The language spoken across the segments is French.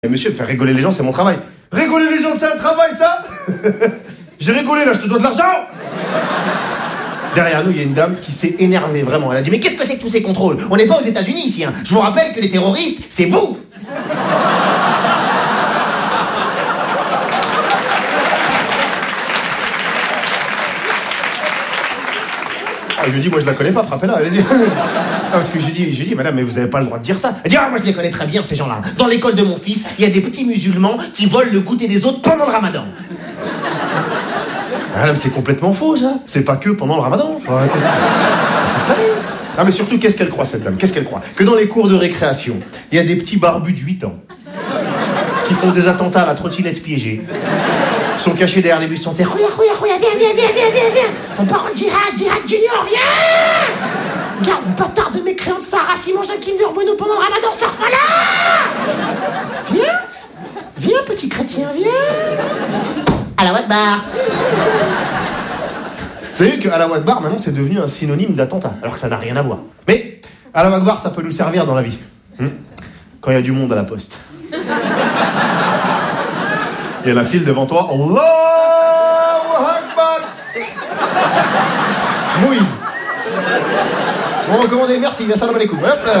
Mais monsieur, faire rigoler les gens, c'est mon travail. Rigoler les gens, c'est un travail, ça. J'ai rigolé, là, je te dois de l'argent. Derrière nous, il y a une dame qui s'est énervée, vraiment. Elle a dit, mais qu'est-ce que c'est que tous ces contrôles? On n'est pas aux États-Unis ici, hein. Je vous rappelle que les terroristes, c'est vous. Ah, je lui dis, moi je la connais pas, frappez-la, allez-y. Parce que je lui dis, madame, mais vous avez pas le droit de dire ça. Elle dit, ah, moi je les connais très bien, ces gens-là. Dans l'école de mon fils, il y a des petits musulmans qui volent le goûter des autres pendant le ramadan. Madame, c'est complètement faux, ça. C'est pas que pendant le ramadan. Faut arrêter. Ah, mais surtout, qu'est-ce qu'elle croit, cette dame? Qu'est-ce qu'elle croit? Que dans les cours de récréation, il y a des petits barbus de 8 ans qui font des attentats à la trottinette piégée. Ils sont cachés derrière les bus, ils sont dit, viens, viens. On part en djihad junior, viens. Regarde ce bâtard de mécréant de Sahara, s'il mange un Kinder Bueno pendant le ramadan, ça refait là. Viens, petit chrétien, viens. Allah Akbar. Vous savez que Allah Akbar, maintenant, c'est devenu un synonyme d'attentat, alors que ça n'a rien à voir. Mais Allah Akbar, ça peut nous servir dans la vie. Quand il y a du monde à la poste. Il y a la file devant toi. Allahu Akbar. Moïse. Bon, recommandez, merci. Assalamu alaikum. Hop là.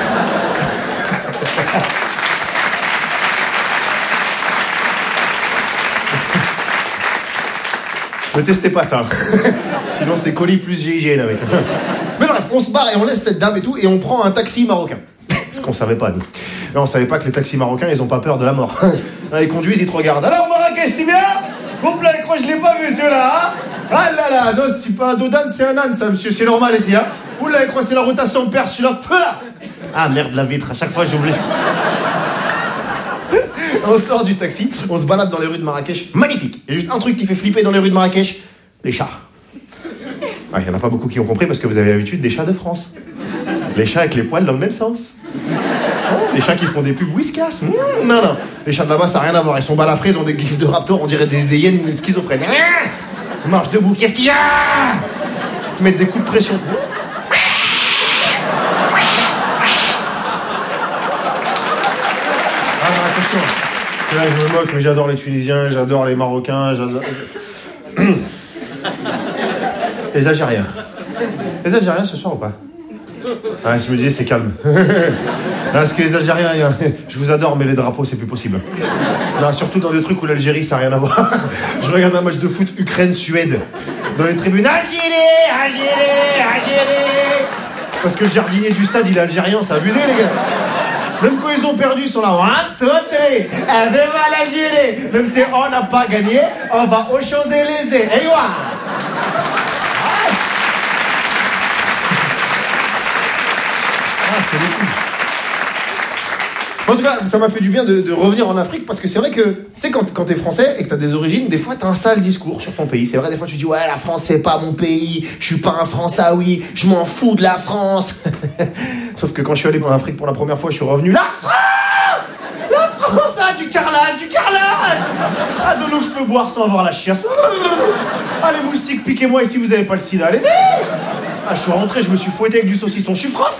Ne testez pas ça. Sinon, c'est colis plus GIGN avec. Mais bref, on se barre et on laisse cette dame et tout, et on prend un taxi marocain. Ce qu'on savait pas, nous. Non, on savait pas que les taxis marocains, ils ont pas peur de la mort. Ils conduisent, ils te regardent. Alors, Marrakech, c'est bien? Hop là, je l'ai pas vu, celui-là, hein? Ah là là, non, c'est pas un dodan, c'est un âne, ça, monsieur, c'est normal ici, hein? Oula, je crois que c'est la rotation perche, celui-là. Ah merde, la vitre, à chaque fois, j'oublie. On sort du taxi, on se balade dans les rues de Marrakech. Magnifique. Il y a juste un truc qui fait flipper dans les rues de Marrakech. Les chats. Ah, il y en a pas beaucoup qui ont compris parce que vous avez l'habitude des chats de France. Les chats avec les poils dans le même sens. Oh, les chats qui font des pubs Whiskas. Non. Les chats de là-bas, ça n'a rien à voir. Ils sont balafrés, ils ont des gifs de raptor, on dirait des hyènes schizophrènes. Marche debout, qu'est-ce qu'il y a? Ils mettent des coups de pression. Attention. Là, je me moque, mais j'adore les Tunisiens, j'adore les Marocains, j'adore... Les Algériens. Les Algériens ce soir ou pas? Ah, je me disais, c'est calme. Parce que les Algériens, je vous adore, mais les drapeaux, c'est plus possible. Non, surtout dans des trucs où l'Algérie, ça n'a rien à voir. Je regarde un match de foot Ukraine-Suède. Dans les tribunes, Algérie. Parce que le jardinier du stade, il est algérien, c'est abusé, les gars. Même quand ils ont perdu, ils sont là. Avec l'Algérie. Même si on n'a pas gagné, on va aux Champs-Élysées. Et voilà. En tout cas, ça m'a fait du bien de revenir en Afrique parce que c'est vrai que, tu sais, quand t'es français et que t'as des origines, des fois t'as un sale discours sur ton pays. C'est vrai, des fois tu dis, ouais, la France c'est pas mon pays, je suis pas un Françaoui, je m'en fous de la France. Sauf que quand je suis allé en Afrique pour la première fois, je suis revenu, la France, ah, du carrelage. Ah, de l'eau que je peux boire sans avoir la chiasse. Ah, les moustiques, piquez-moi ici, vous avez pas le sida, allez-y. Ah, je suis rentré, je me suis fouetté avec du saucisson, je suis français.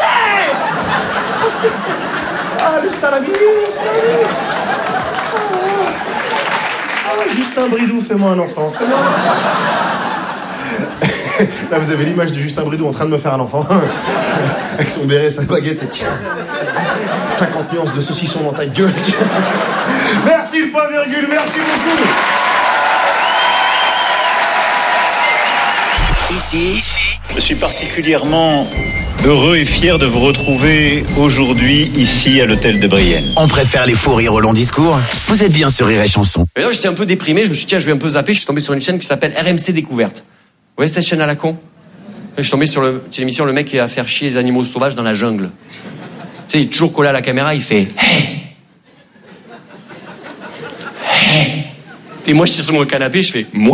Ah, le salami. Ah, Justin Bridou, fais-moi un enfant. Là, vous avez l'image de Justin Bridou en train de me faire un enfant. Avec son béret, sa baguette, et tiens. 50 nuances de saucisson dans ta gueule. Merci le point virgule, merci beaucoup. Ici, je suis particulièrement heureux et fier de vous retrouver aujourd'hui ici à l'hôtel de Brienne. On préfère les fous rires au long discours. Vous êtes bien sur Rire et Chanson. Et là, j'étais un peu déprimé, je me suis dit, tiens, je vais un peu zapper, je suis tombé sur une chaîne qui s'appelle RMC Découverte. Vous voyez cette chaîne à la con? Je suis tombé sur l'émission, le mec qui va faire chier les animaux sauvages dans la jungle. Tu sais, il est toujours collé à la caméra, il fait « Hey !» Et moi, je suis sur mon canapé, je fais « Moi ?»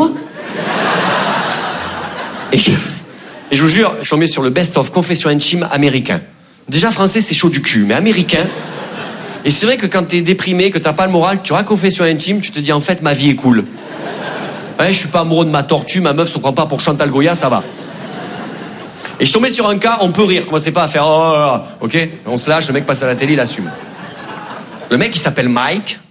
Et je vous jure, je suis tombé sur le best-of confession intime américain. Déjà, français, c'est chaud du cul, mais américain... Et c'est vrai que quand t'es déprimé, que t'as pas le moral, tu auras confession intime, tu te dis, en fait, ma vie est cool. Ouais, je suis pas amoureux de ma tortue, ma meuf se prend pas pour Chantal Goya, ça va. Et je suis tombé sur un cas, on peut rire, commencez pas à faire « Oh, ok ?» On se lâche, le mec passe à la télé, il assume. Le mec, il s'appelle Mike.